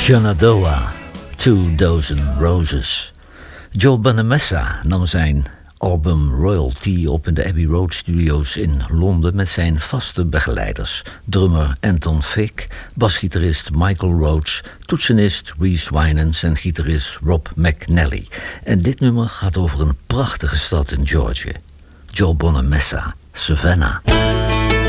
Shenandoah, 2000 Roses. Joe Bonamassa nam zijn album Royalty op in de Abbey Road Studios in Londen met zijn vaste begeleiders. Drummer Anton Fick, basgitarist Michael Roach, toetsenist Reese Winans en gitarist Rob McNally. En dit nummer gaat over een prachtige stad in Georgia. Joe Bonamassa, Savannah.